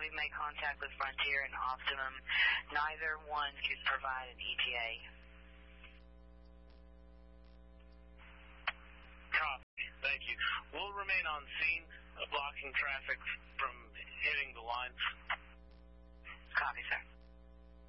we've made contact with Frontier and Optimum. Neither one could provide an ETA. Copy. Thank you. We'll remain on scene, blocking traffic from hitting the lines. Copy, sir.